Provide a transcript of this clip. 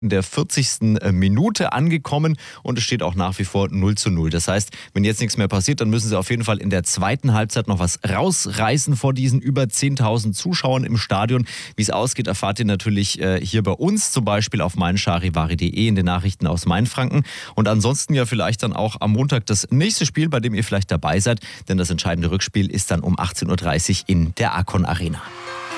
in der 40. Minute angekommen und es steht auch nach wie vor 0:0. Das heißt, wenn jetzt nichts mehr passiert, dann müssen sie auf jeden Fall in der zweiten Halbzeit noch was rausreißen vor diesen über 10.000 Zuschauern im Stadion. Wie es ausgeht, erfahrt ihr natürlich hier bei uns, zum Beispiel auf meincharivari.de in den Nachrichten aus Mainfranken. Und ansonsten ja vielleicht dann auch am Montag das nächste Spiel, bei dem ihr vielleicht dabei seid, denn das entscheidende Rückspiel ist dann um 18:30 Uhr in der Akon Arena.